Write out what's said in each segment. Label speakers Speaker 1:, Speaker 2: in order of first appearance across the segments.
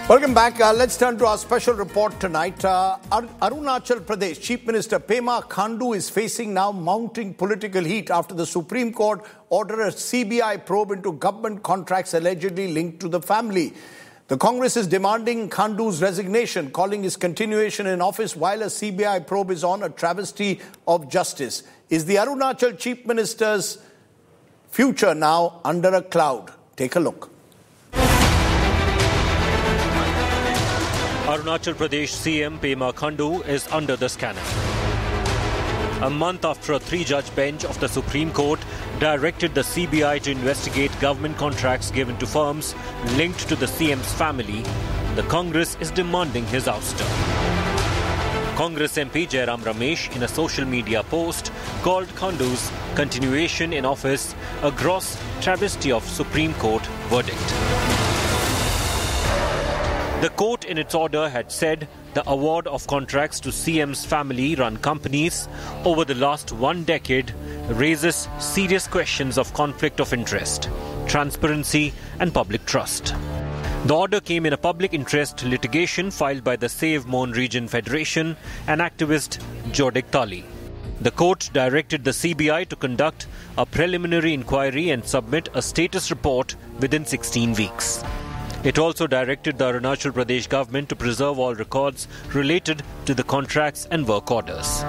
Speaker 1: Welcome back. Let's turn to our special report tonight. Arunachal Pradesh Chief Minister Pema Khandu is facing now mounting political heat after the Supreme Court ordered a CBI probe into government contracts allegedly linked to the family. The Congress is demanding Khandu's resignation, calling his continuation in office while a CBI probe is on a travesty of justice. Is the Arunachal Chief Minister's future now under a cloud? Take a look.
Speaker 2: Arunachal Pradesh CM Pema Khandu is under the scanner. A month after a three-judge bench of the Supreme Court directed the CBI to investigate government contracts given to firms linked to the CM's family, the Congress is demanding his ouster. Congress MP Jairam Ramesh, in a social media post, called Khandu's continuation in office a gross travesty of Supreme Court verdict. The court in its order had said the award of contracts to CM's family-run companies over the last 1 decade raises serious questions of conflict of interest, transparency and public trust. The order came in a public interest litigation filed by the Save Mon Region Federation and activist Jodik Tali. The court directed the CBI to conduct a preliminary inquiry and submit a status report within 16 weeks. It also directed the Arunachal Pradesh government to preserve all records related to the contracts and work orders.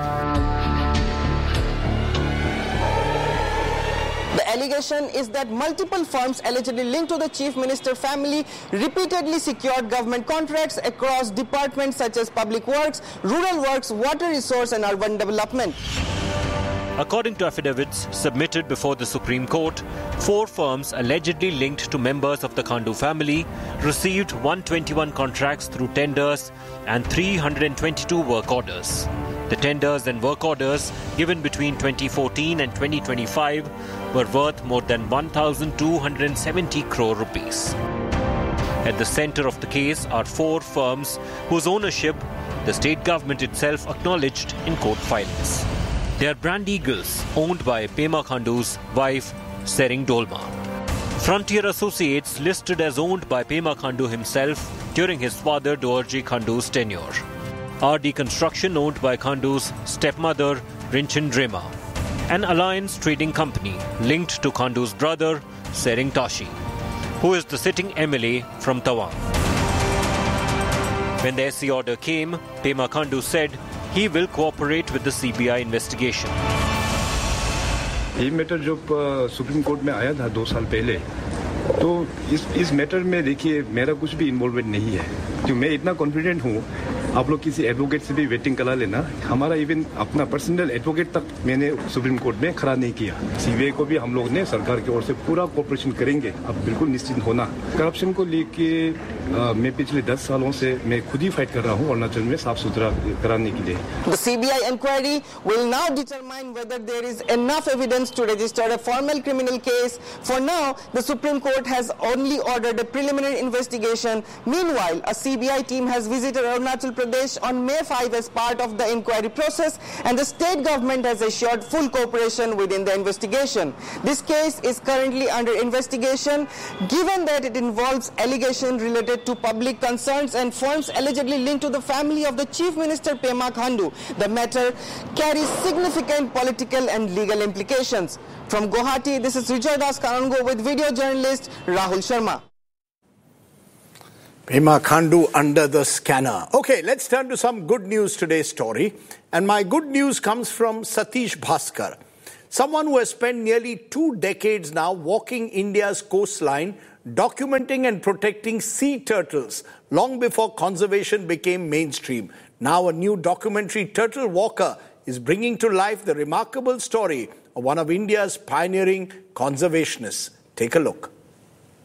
Speaker 3: The allegation is that multiple firms allegedly linked to the Chief Minister family repeatedly secured government contracts across departments such as Public Works, Rural Works, Water Resource and Urban Development.
Speaker 2: According to affidavits submitted before the Supreme Court, 4 firms allegedly linked to members of the Khandu family received 121 contracts through tenders and 322 work orders. The tenders and work orders given between 2014 and 2025 were worth more than 1,270 crore rupees. At the center of the case are 4 firms whose ownership the state government itself acknowledged in court filings. They are Brand Eagles, owned by Pema Khandu's wife, Sering Dolma. Frontier Associates, listed as owned by Pema Khandu himself during his father Dorji Khandu's tenure. RD Construction, owned by Khandu's stepmother, Rinchen Drema. An Alliance Trading Company, linked to Khandu's brother, Sering Tashi, who is the sitting MLA from Tawang. When the SC order came, Pema Khandu said he will cooperate with the CBI investigation.
Speaker 4: ये matter जब supreme court में आया था 2 साल पहले, तो इस matter में देखिए मेरा कुछ भी इन्वॉल्वमेंट नहीं है, क्योंकि मैं इतना कॉन्फिडेंट हूँ. आप लोग किसी एडवोकेट से भी वेटिंग करा लेना. हमारा इवन अपना पर्सनल एडवोकेट तक मैंने सुप्रीम कोर्ट में खड़ा नहीं किया. सीबीआई को भी हम लोग ने सरकार की ओर से पूरा कोऑपरेशन करेंगे. अब बिल्कुल निश्चिंत होना. करप्शन को लेके मैं पिछले 10 सालों से मैं खुद ही फाइट कर रहा हूँ अरुणाचल में साफ सुथरा कराने के लिए.
Speaker 3: The CBI inquiry will now determine whether there is enough evidence to register a formal criminal case. For now, the Supreme Court has only ordered a preliminary investigation. Meanwhile, a CBI team has visited Arunachal Pradesh on May 5 as part of the inquiry process, and the state government has assured full cooperation within the investigation. This case is currently under investigation, given that it involves allegations related to public concerns and firms allegedly linked to the family of the Chief Minister Pema Khandu. The matter carries significant political and legal implications. From Guwahati, this is Rijoy Das Kanungo with video journalist Rahul Sharma.
Speaker 1: Pema Khandu under the scanner. Okay, let's turn to some good news today's story. And my good news comes from Satish Bhaskar, someone who has spent nearly 2 decades now walking India's coastline, documenting and protecting sea turtles long before conservation became mainstream. Now a new documentary, Turtle Walker, is bringing to life the remarkable story of one of India's pioneering conservationists. Take a look.